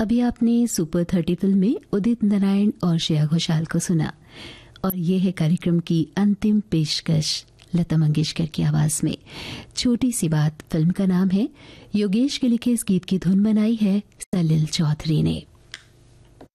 अभी आपने super 30 film में उदित नारायण और श्रेया घोषाल को सुना और ये है कार्यक्रम की अंतिम पेशकश लता मंगेशकर की आवाज में छोटी सी बात फिल्म का नाम है। योगेश के लिखे इस गीत की धुन बनाई है सलिल चौधरी ने।